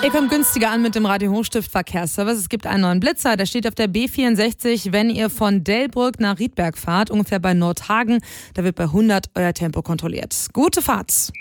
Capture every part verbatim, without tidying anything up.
Ihr kommt günstiger an mit dem Radio Hochstift Verkehrsservice. Es gibt einen neuen Blitzer, der steht auf der B vierundsechzig, wenn ihr von Delbrück nach Riedberg fahrt, ungefähr bei Nordhagen. Da wird bei hundert euer Tempo kontrolliert. Gute Fahrt!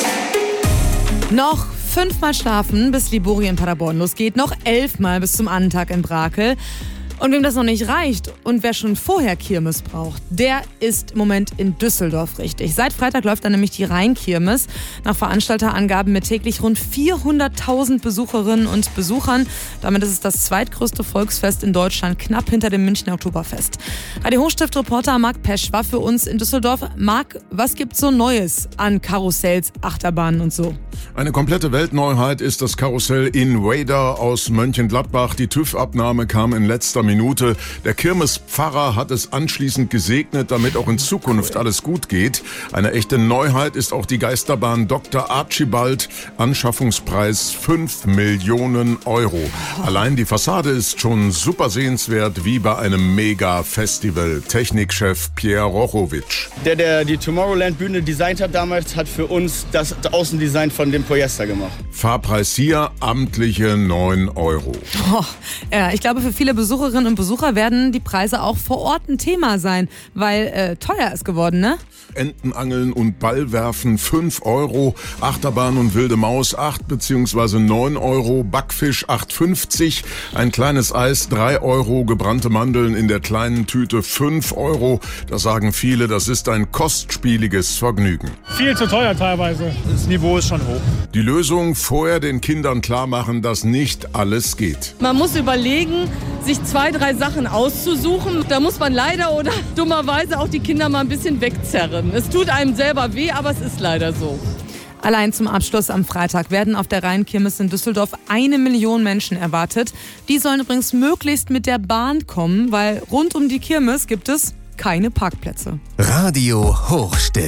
Noch fünfmal schlafen, bis Libori in Paderborn losgeht. Noch elfmal bis zum Annentag in Brakel. Und wem das noch nicht reicht und wer schon vorher Kirmes braucht, der ist im Moment in Düsseldorf richtig. Seit Freitag läuft dann nämlich die Rheinkirmes. Nach Veranstalterangaben mit täglich rund vierhunderttausend Besucherinnen und Besuchern. Damit ist es das zweitgrößte Volksfest in Deutschland, knapp hinter dem Münchner Oktoberfest. Radio Hochstift-Reporter Marc Pesch war für uns in Düsseldorf. Marc, was gibt's so Neues an Karussells, Achterbahnen und so? Eine komplette Weltneuheit ist das Karussell Invader aus Mönchengladbach. Die TÜV-Abnahme kam in letzter Minute. Der Kirmespfarrer hat es anschließend gesegnet, damit auch in Zukunft alles gut geht. Eine echte Neuheit ist auch die Geisterbahn Doktor Archibald. Anschaffungspreis fünf Millionen Euro. Allein die Fassade ist schon super sehenswert, wie bei einem Mega-Festival. Technikchef Pierre Rochowitsch. Der, der die Tomorrowland-Bühne designt hat damals, hat für uns das Außendesign von dem Polyester gemacht. Fahrpreis hier amtliche neun Euro. Oh, ja, ich glaube, für viele Besucherinnen und Besucher werden die Preise auch vor Ort ein Thema sein, weil äh, teuer ist geworden, ne? Entenangeln und Ballwerfen fünf Euro, Achterbahn und wilde Maus acht bzw. neun Euro, Backfisch acht fünfzig, ein kleines Eis drei Euro, gebrannte Mandeln in der kleinen Tüte fünf Euro. Da sagen viele, das ist ein kostspieliges Vergnügen. Viel zu teuer teilweise. Das Niveau ist schon hoch. Die Lösung: vorher den Kindern klar machen, dass nicht alles geht. Man muss überlegen, sich zwei, drei Sachen auszusuchen. Da muss man leider oder dummerweise auch die Kinder mal ein bisschen wegzerren. Es tut einem selber weh, aber es ist leider so. Allein zum Abschluss am Freitag werden auf der Rheinkirmes in Düsseldorf eine Million Menschen erwartet. Die sollen übrigens möglichst mit der Bahn kommen, weil rund um die Kirmes gibt es keine Parkplätze. Radio Hochstift.